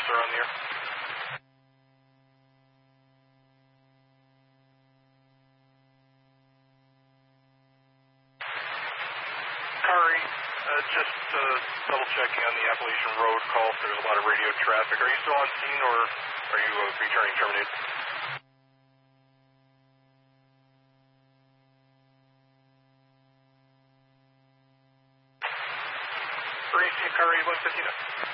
sir, on the air. Kari, just double checking on the Appalachian Road call. There's a lot of radio traffic. Are you still on scene, or are you returning terminated? Kari, 159.